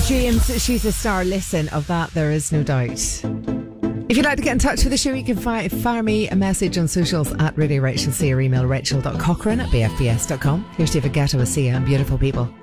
James, she's a star. Listen, of that there is no doubt. If you'd like to get in touch with the show, you can fire me a message on socials at Radio Rachel C or email rachel.cochrane@bfbs.com. Here's David Guetta with Sia and Beautiful People.